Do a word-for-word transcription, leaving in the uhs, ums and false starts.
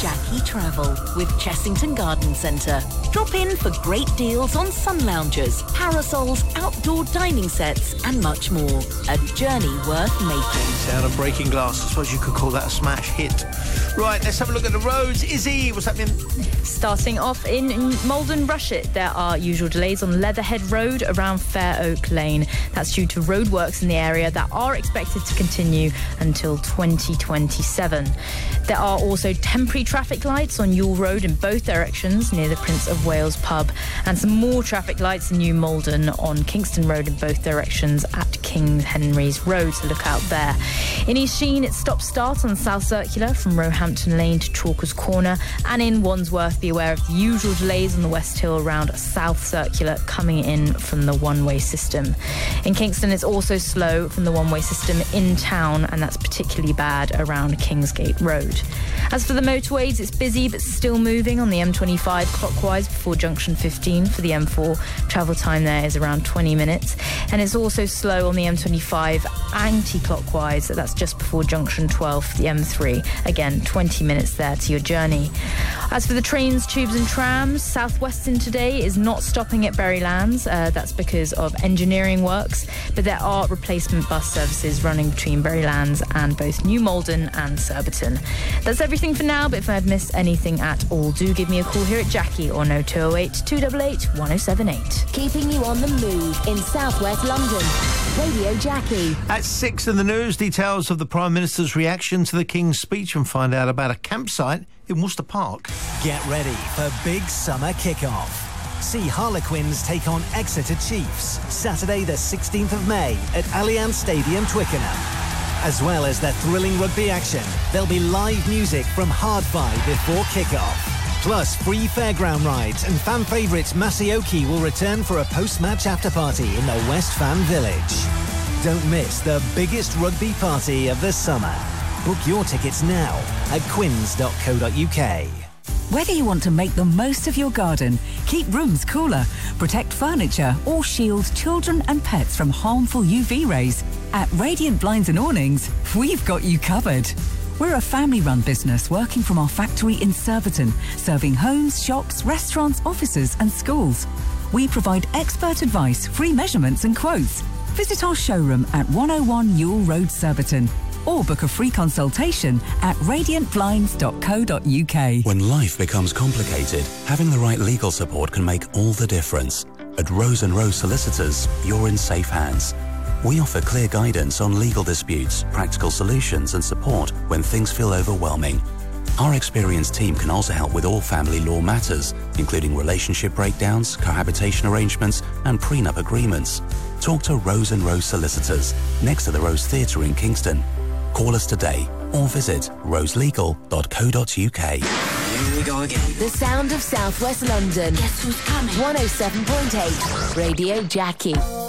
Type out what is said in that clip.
Jackie Travel with Chessington Garden Centre. Drop in for great deals on sun loungers, parasols, outdoor dining sets and much more. A journey worth making. Sound of breaking glass. I suppose you could call that a smash hit. Right, let's have a look at the roads. Izzy, what's happening? Starting off in Malden Rushet, there are usual delays on Leatherhead Road around Fair Oak Lane. That's due to roadworks in the area that are expected to continue until twenty twenty-seven. There are also temporary traffic lights on Yule Road in both directions near the Prince of Wales pub, and some more traffic lights in New Malden on Kingston Road in both directions at King Henry's Road, so look out there. In East Sheen, it's stop-start on South Circular from Roehampton Lane to Chalkers Corner, and in Wandsworth, be aware of the usual delays on the West Hill around South Circular coming in from the one-way system. In Kingston, it's also slow from the one-way system in town, and that's particularly bad around Kingsgate Road. As for the motorways, it's busy but still moving on the M twenty-five clockwise before junction fifteen for the M four. Travel time there is around twenty minutes, and it's also slow on the M twenty-five anti-clockwise, that's just before junction twelve for the M three. Again, twenty minutes there to your journey. As for the trains, tubes and trams, South Western today is not stopping at Berrylands. Uh, that's because of engineering works, but there are replacement bus services running between Berrylands and both New Malden and Surbiton. That's everything for now, but if I've missed anything at all, do give me a call here at Jackie on oh two oh eight, two eight eight, one oh seven eight. Keeping you on the move in South West London. Radio Jackie. At six in the news, details of the Prime Minister's reaction to the King's speech, and find out about a campsite in Worcester Park. Get ready for big summer kick-off. See Harlequins take on Exeter Chiefs Saturday the sixteenth of May at Allianz Stadium, Twickenham. As well as their thrilling rugby action, there'll be live music from Hardfi before kick-off. Plus free fairground rides, and fan favourites Masioki will return for a post-match after-party in the West Fan Village. Don't miss the biggest rugby party of the summer. Book your tickets now at quins dot co dot uk. Whether you want to make the most of your garden, keep rooms cooler, protect furniture, or shield children and pets from harmful U V rays, at Radiant Blinds and Awnings, we've got you covered. We're a family-run business working from our factory in Surbiton, serving homes, shops, restaurants, offices and schools. We provide expert advice, free measurements and quotes. Visit our showroom at one oh one Yule Road, Surbiton, or book a free consultation at radiant blinds dot co dot uk. When life becomes complicated, having the right legal support can make all the difference. At Rose and Rose Solicitors, you're in safe hands. We offer clear guidance on legal disputes, practical solutions and support when things feel overwhelming. Our experienced team can also help with all family law matters, including relationship breakdowns, cohabitation arrangements and prenup agreements. Talk to Rose and Rose Solicitors, next to the Rose Theatre in Kingston. Call us today or visit rose legal dot co dot uk. Here we go again. The sound of South West London. Guess who's coming? one oh seven point eight Radio Jackie.